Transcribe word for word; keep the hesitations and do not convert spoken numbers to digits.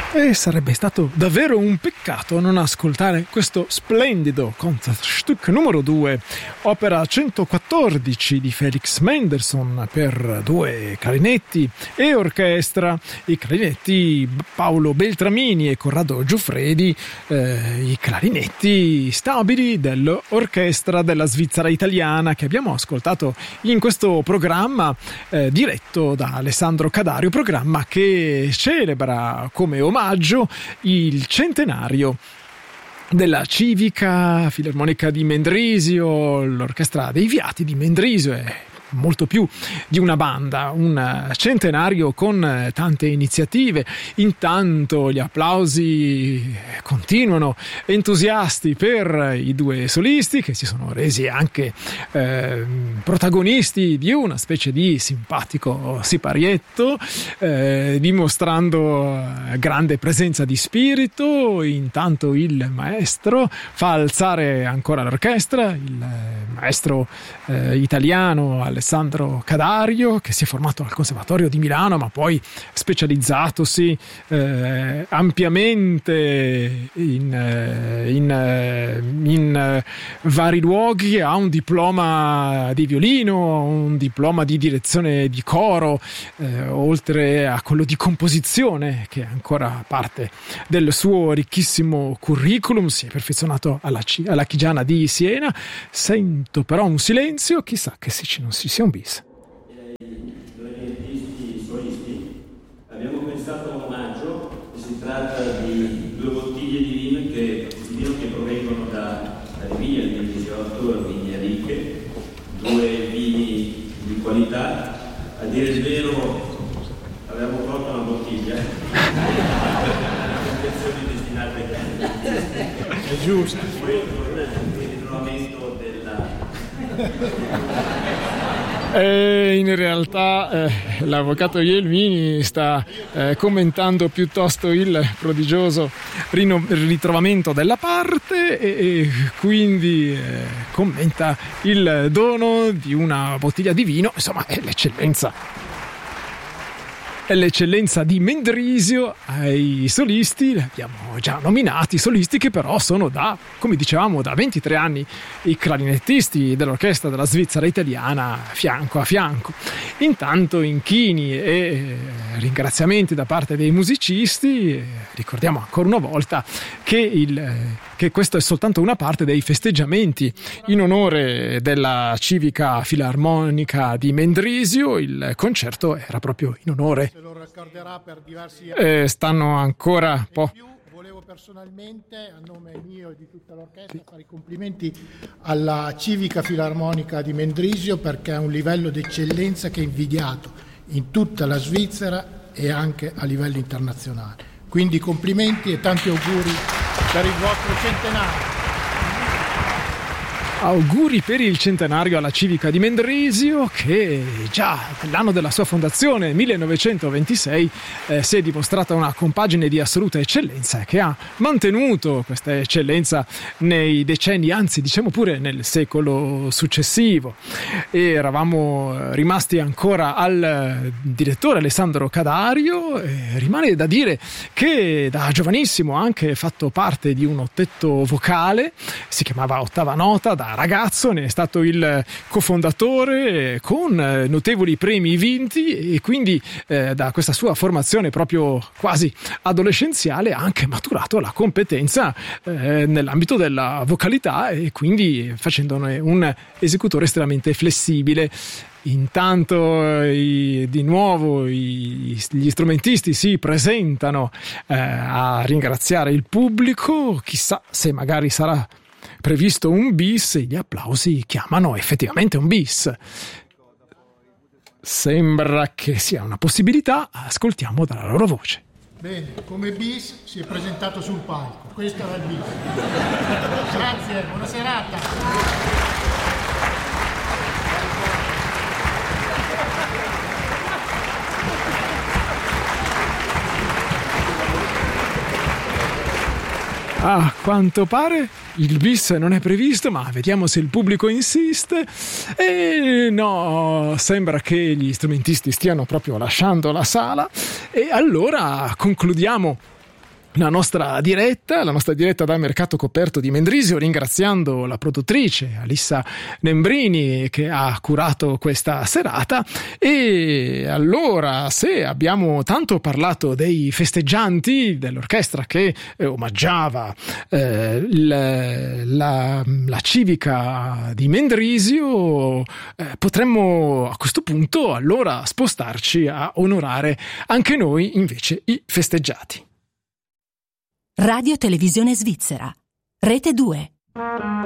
E sarebbe stato davvero un peccato non ascoltare questo splendido Concertstück numero due, opera centoquattordici di Felix Mendelssohn per due clarinetti e orchestra, i clarinetti Paolo Beltramini e Corrado Giuffredi, eh, i clarinetti stabili dell'orchestra della Svizzera Italiana che abbiamo ascoltato in questo programma eh, diretto da Alessandro Cadario, programma che celebra come omaggio il centenario della Civica Filarmonica di Mendrisio, l'orchestra dei Viati di Mendrisio è molto più di una banda, un centenario con tante iniziative. Intanto gli applausi continuano entusiasti per i due solisti che si sono resi anche eh, protagonisti di una specie di simpatico siparietto, eh, dimostrando grande presenza di spirito. Intanto il maestro fa alzare ancora l'orchestra, il maestro eh, italiano Alessandro Cadario, che si è formato al Conservatorio di Milano ma poi specializzatosi eh, ampiamente in, eh, in, eh, in eh, vari luoghi. Ha un diploma di violino, un diploma di direzione di coro, eh, oltre a quello di composizione che è ancora parte del suo ricchissimo curriculum. Si è perfezionato alla, alla Chigiana di Siena. Sento però un silenzio, chissà che se non si sia un bis. Clarinettisti solisti, abbiamo pensato a un omaggio. Si tratta di due bottiglie di vino che, di vino che provengono da, da Vigna del diciotto, Vigne Ricche, due vini di qualità. A dire il vero avevamo pronto una bottiglia confezioni destinate ai clarinettisti. È giusto. Poi il ritrovamento della E in realtà eh, l'avvocato Ielmini sta eh, commentando piuttosto il prodigioso rino- ritrovamento della parte e, e quindi eh, commenta il dono di una bottiglia di vino. Insomma, è l'eccellenza. È l'eccellenza di Mendrisio. Ai solisti li abbiamo già nominati, solisti che però sono da, come dicevamo, da ventitré anni i clarinettisti dell'orchestra della Svizzera Italiana fianco a fianco. Intanto inchini e ringraziamenti da parte dei musicisti. Ricordiamo ancora una volta che, il, che questo è soltanto una parte dei festeggiamenti in onore della Civica Filarmonica di Mendrisio. Il concerto era proprio in onore. Se lo ricorderà per diversi anni. Eh, stanno ancora un po'. Volevo personalmente, a nome mio e di tutta l'orchestra, fare i complimenti alla Civica Filarmonica di Mendrisio perché è un livello di eccellenza che è invidiato in tutta la Svizzera e anche a livello internazionale. Quindi complimenti e tanti auguri per il vostro centenario. Auguri per il centenario alla Civica di Mendrisio che già nell'anno della sua fondazione, millenovecentoventisei, eh, si è dimostrata una compagine di assoluta eccellenza che ha mantenuto questa eccellenza nei decenni, anzi diciamo pure nel secolo successivo. E eravamo rimasti ancora al direttore Alessandro Cadario. E rimane da dire che da giovanissimo ha anche fatto parte di un ottetto vocale, si chiamava Ottava Nota. Da ragazzo ne è stato il cofondatore con notevoli premi vinti e quindi eh, da questa sua formazione proprio quasi adolescenziale ha anche maturato la competenza eh, nell'ambito della vocalità e quindi facendone un esecutore estremamente flessibile. Intanto i, di nuovo i, gli strumentisti si presentano eh, a ringraziare il pubblico, chissà se magari sarà previsto un bis e gli applausi chiamano effettivamente un bis. Sembra che sia una possibilità, ascoltiamo dalla loro voce. Bene, come bis si è presentato sul palco, questo era il bis. Grazie, buona serata. A quanto pare il bis non è previsto, ma vediamo se il pubblico insiste. E no, sembra che gli strumentisti stiano proprio lasciando la sala. E allora concludiamo la nostra diretta, la nostra diretta dal mercato coperto di Mendrisio, ringraziando la produttrice Alissa Nembrini che ha curato questa serata. E allora, se abbiamo tanto parlato dei festeggianti dell'orchestra che eh, omaggiava eh, il, la, la civica di Mendrisio, eh, potremmo a questo punto allora spostarci a onorare anche noi invece i festeggiati. Radio Televisione Svizzera, Rete due.